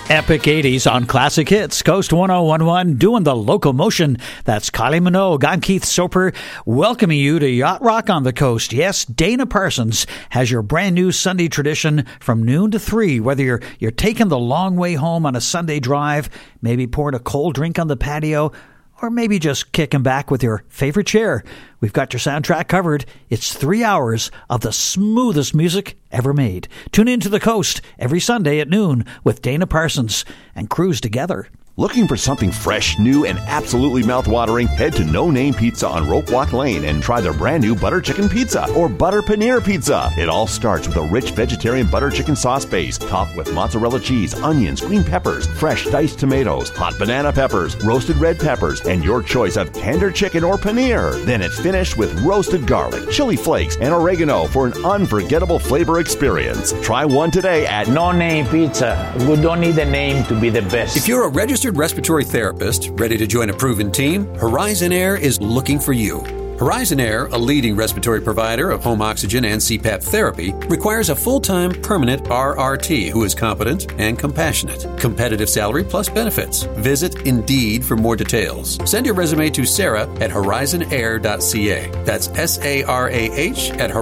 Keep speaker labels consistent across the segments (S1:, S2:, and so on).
S1: Epic 80s on Classic Hits. Coast 1011 doing the locomotion. That's Kylie Minogue. I'm Keith Soper, welcoming you to Yacht Rock on the Coast. Yes, Dana Parsons has your brand new Sunday tradition from noon to 3. Whether you're taking the long way home on a Sunday drive, maybe pouring a cold drink on the patio, or maybe just kicking back with your favorite chair, we've got your soundtrack covered. It's 3 hours of the smoothest music ever made. Tune in to the Coast every Sunday at noon with Dana Parsons and cruise together.
S2: Looking for something fresh, new, and absolutely mouth-watering? Head to No Name Pizza on Rope Walk Lane and try their brand new butter chicken pizza or butter paneer pizza. It all starts with a rich vegetarian butter chicken sauce base topped with mozzarella cheese, onions, green peppers, fresh diced tomatoes, hot banana peppers, roasted red peppers, and your choice of tender chicken or paneer. Then it's finished with roasted garlic, chili flakes, and oregano for an unforgettable flavor experience. Try one today at
S3: No Name Pizza. We don't need a name to be the best.
S4: If you're a registered respiratory therapist ready to join a proven team, Horizon Air is looking for you. Horizon Air, a leading respiratory provider of home oxygen and CPAP therapy, requires a full-time permanent RRT who is competent and compassionate. Competitive salary plus benefits. Visit Indeed for more details. Send your resume to Sarah at horizonair.ca. That's SARAH at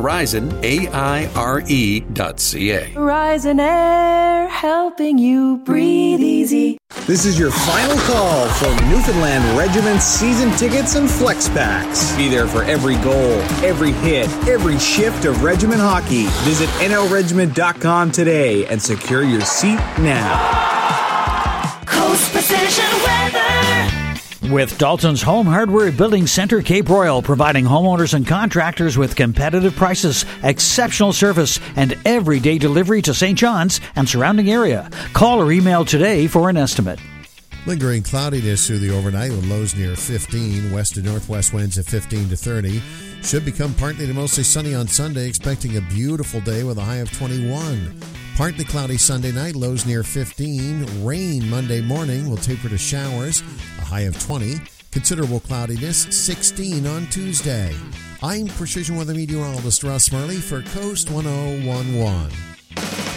S4: horizonaire.ca.
S5: Horizon Air, helping you breathe easy.
S6: This is your final call for Newfoundland Regiment season tickets and flex packs. Be there for every goal, every hit, every shift of regiment hockey. Visit nlregiment.com today and secure your seat now.
S5: Coast Precision Weather.
S1: With Dalton's Home Hardware Building Center, Cape Royal, providing homeowners and contractors with competitive prices, exceptional service, and everyday delivery to St. John's and surrounding area. Call or email today for an estimate.
S7: Lingering cloudiness through the overnight with lows near 15. West to northwest winds at 15 to 30. Should become partly to mostly sunny on Sunday, expecting a beautiful day with a high of 21. Partly cloudy Sunday night, lows near 15. Rain Monday morning will taper to showers, a high of 20. Considerable cloudiness, 16 on Tuesday. I'm Precision Weather Meteorologist Russ Murley for Coast 1011.